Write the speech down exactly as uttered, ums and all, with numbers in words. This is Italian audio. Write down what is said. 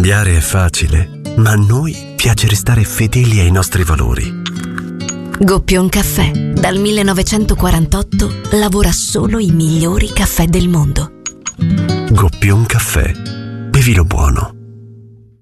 Cambiare è facile, ma a noi piace restare fedeli ai nostri valori. Goppion Caffè, dal millenovecentoquarantotto lavora solo i migliori caffè del mondo. Goppion Caffè, bevilo buono.